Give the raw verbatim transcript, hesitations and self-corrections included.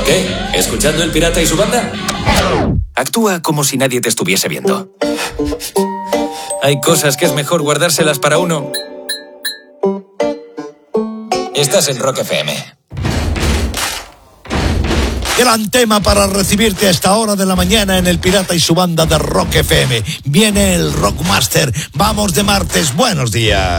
¿Qué? ¿Escuchando El Pirata y su banda? Actúa como si nadie te estuviese viendo. Hay cosas que es mejor guardárselas para uno. Estás en Rock F M. Gran tema para recibirte a esta hora de la mañana en El Pirata y su banda de Rock F M. Viene el Rockmaster. Vamos de martes. Buenos días.